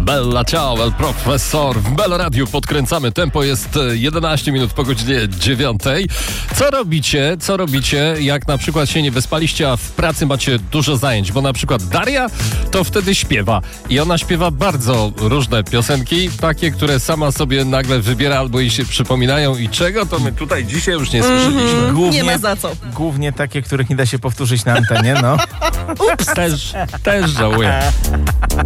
Bella ciao, el profesor. W Bella Radio podkręcamy tempo, jest 11 minut po godzinie 9. Co robicie, jak na przykład się nie wyspaliście, a w pracy macie dużo zajęć? Bo na przykład Daria to wtedy śpiewa i ona śpiewa bardzo różne piosenki, takie, które sama sobie nagle wybiera albo jej się przypominają i czego to my tutaj dzisiaj już nie słyszeliśmy. Nie ma za co. Głównie takie, których nie da się powtórzyć na antenie, no. Też żałuję.